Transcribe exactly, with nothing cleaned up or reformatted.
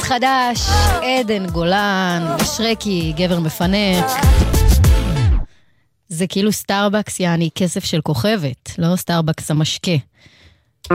חדש, עדן גולן, שרקי, גבר מפנק. זה כאילו סטארבקס, יעני כסף של כוכבת, לא סטארבקס המשקה.